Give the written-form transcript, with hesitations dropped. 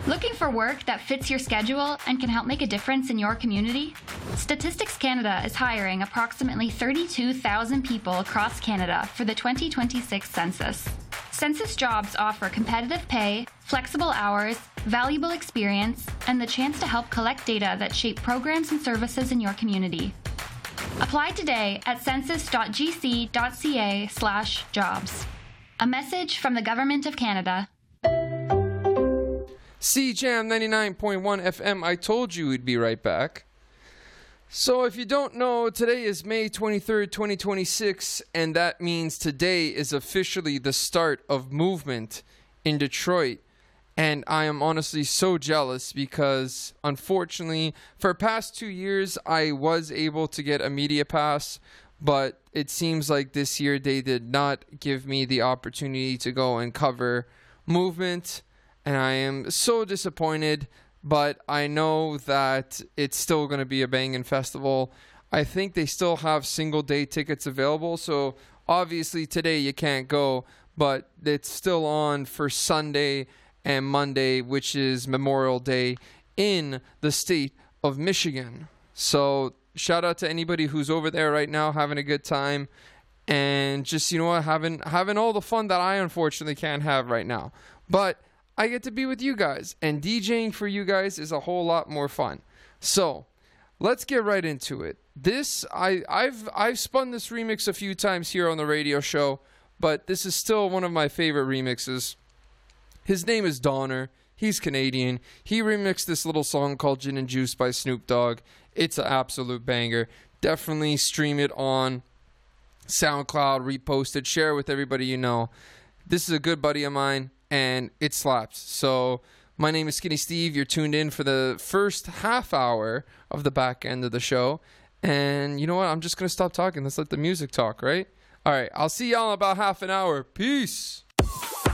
Looking for work that fits your schedule and can help make a difference in your community? Statistics Canada is hiring approximately 32,000 people across Canada for the 2026 census. Census jobs offer competitive pay, flexible hours, valuable experience, and the chance to help collect data that shape programs and services in your community. Apply today at census.gc.ca/jobs. A message from the Government of Canada. CJAM 99.1 FM, I told you we'd be right back. So if you don't know, today is May 23rd, 2026, and that means today is officially the start of movement in Detroit. And I am honestly so jealous because, unfortunately, for past 2 years, I was able to get a media pass, but it seems like this year they did not give me the opportunity to go and cover movement, and I am so disappointed. But I know that it's still going to be a banging festival. I think they still have single-day tickets available, so obviously today you can't go, but it's still on for Sunday and Monday, which is Memorial Day in the state of Michigan. So shout out to anybody who's over there right now having a good time and just, you know what, having all the fun that I unfortunately can't have right now. But I get to be with you guys, and DJing for you guys is a whole lot more fun. So let's get right into it. I've spun this remix a few times here on the radio show, but this is still one of my favorite remixes. His name is Donner. He's Canadian. He remixed this little song called Gin and Juice by Snoop Dogg. It's an absolute banger. Definitely stream it on SoundCloud, repost it, share it with everybody you know. This is a good buddy of mine, and it slaps. So my name is Skinny Steve. You're tuned in for the first half hour of the back end of the show. And you know what? I'm just going to stop talking. Let's let the music talk, right? All right. I'll see y'all in about half an hour. Peace.